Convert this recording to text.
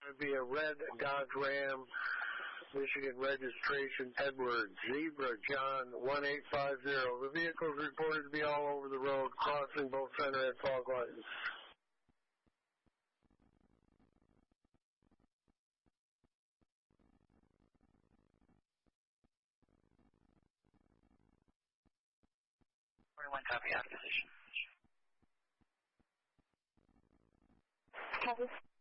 It'd be a red Dodge Ram, Michigan registration, Edwards, Zebra, John 1850. The vehicle is reported to be all over the road, crossing both center and fog lights. Copy, out of position. Copy.